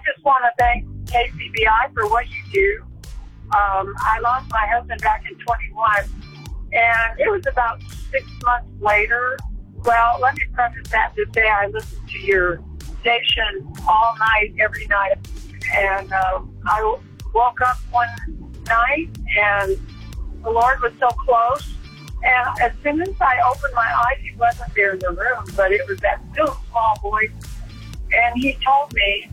just want to thank KCBI for what you do. I lost my husband back in 21, and it was about 6 months later. Well, let me preface that to say I listened to your station all night, every night, and I woke up one night, and the Lord was so close. And as soon as I opened my eyes, he wasn't there in the room, but it was that still small voice. And he told me,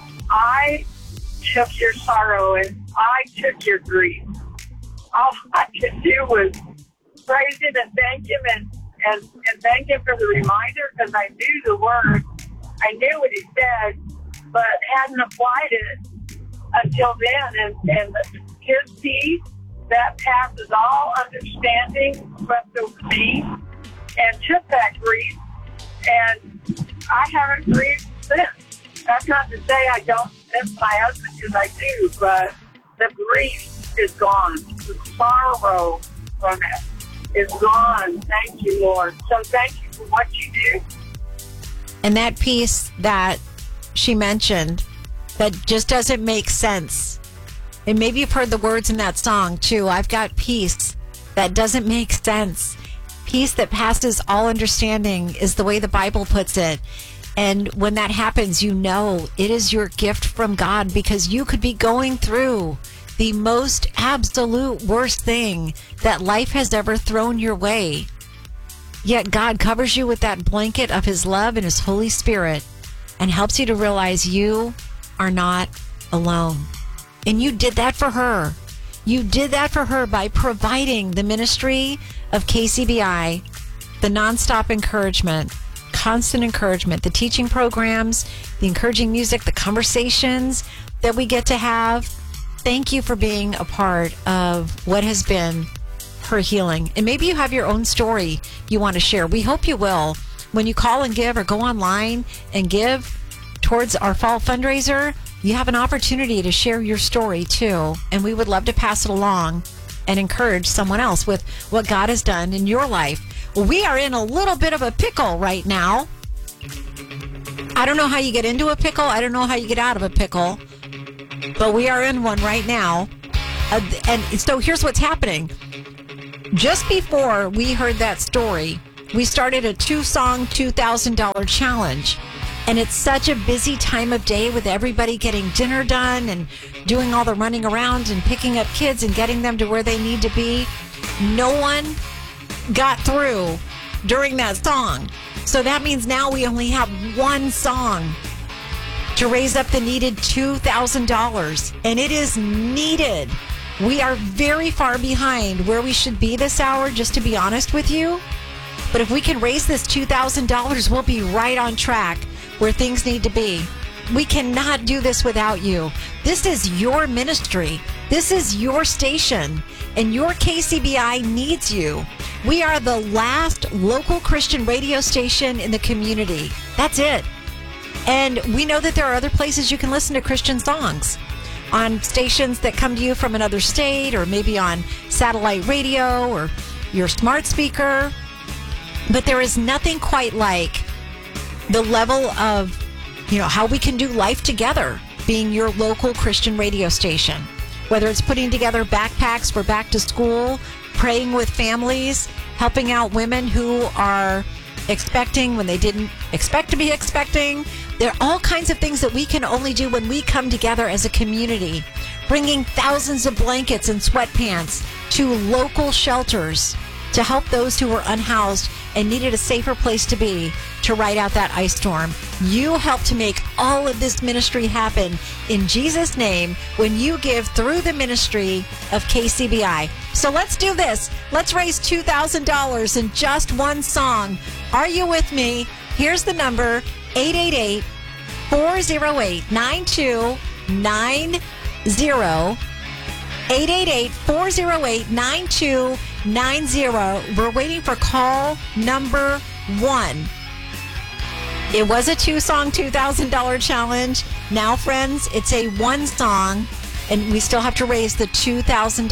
I took your sorrow and I took your grief. All I could do was praise him and thank him and thank him for the reminder, because I knew the word. I knew what he said, but hadn't applied it until then. And his peace that passes all understanding swept over me and took that grief. And I haven't grieved since. That's not to say I don't miss my husband, because I do, but the grief is gone. The sorrow from it is gone. Thank you, Lord. So thank you for what you do. And that piece that she mentioned that just doesn't make sense. And maybe you've heard the words in that song too. I've got peace that doesn't make sense. Peace that passes all understanding is the way the Bible puts it. And when that happens, you know it is your gift from God, because you could be going through the most absolute worst thing that life has ever thrown your way. Yet God covers you with that blanket of his love and his Holy Spirit and helps you to realize you are not alone. And you did that for her. You did that for her by providing the ministry of KCBI, the nonstop encouragement, constant encouragement, the teaching programs, the encouraging music, the conversations that we get to have. Thank you for being a part of what has been her healing. And maybe you have your own story you want to share. We hope you will. When you call and give or go online and give towards our fall fundraiser, you have an opportunity to share your story too. And we would love to pass it along and encourage someone else with what God has done in your life. We are in a little bit of a pickle right now. I don't know how you get into a pickle. I don't know how you get out of a pickle. But we are in one right now. And so here's what's happening. Just before we heard that story, we started a 2-song, $2,000 challenge. And it's such a busy time of day with everybody getting dinner done and doing all the running around and picking up kids and getting them to where they need to be. No one got through during that song. So that means now we only have one song to raise up the needed $2,000. And it is needed. We are very far behind where we should be this hour, just to be honest with you. But if we can raise this $2,000, we'll be right on track where things need to be. We cannot do this without you. This is your ministry. This is your station. And your KCBI needs you. We are the last local Christian radio station in the community. That's it. And we know that there are other places you can listen to Christian songs, on stations that come to you from another state, or maybe on satellite radio or your smart speaker. But there is nothing quite like the level of, how we can do life together, being your local Christian radio station. Whether it's putting together backpacks for back to school, praying with families, helping out women who are expecting when they didn't expect to be expecting. There are all kinds of things that we can only do when we come together as a community, bringing thousands of blankets and sweatpants to local shelters to help those who were unhoused and needed a safer place to be to ride out that ice storm. You help to make all of this ministry happen in Jesus' name when you give through the ministry of KCBI. So let's do this. Let's raise $2,000 in just one song. Are you with me? Here's the number, 888-408-9290. 888-408-9290. We're waiting for call number 1. It was a 2-song, $2,000 challenge. Now, friends, it's a 1-song, and we still have to raise the $2,000.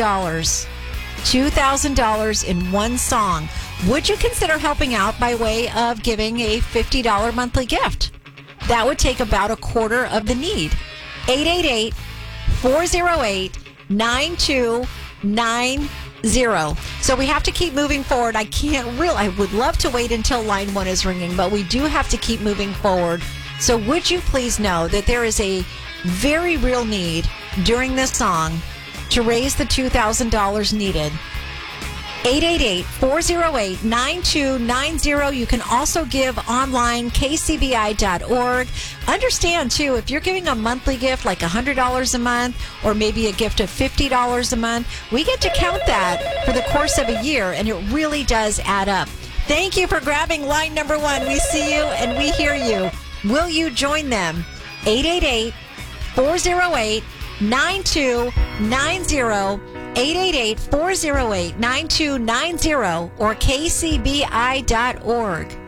$2,000 in 1 song. Would you consider helping out by way of giving a $50 monthly gift? That would take about a quarter of the need. 888-408-9290. So we have to keep moving forward. I would love to wait until line 1 is ringing, but we do have to keep moving forward. So would you please know that there is a very real need during this song to raise the $2,000 needed. 888-408-9290. You can also give online, kcbi.org. Understand, too, if you're giving a monthly gift like $100 a month or maybe a gift of $50 a month, we get to count that for the course of a year, and it really does add up. Thank you for grabbing line number 1. We see you and we hear you. Will you join them? 888-408-9290. 888-408-9290 or kcbi.org.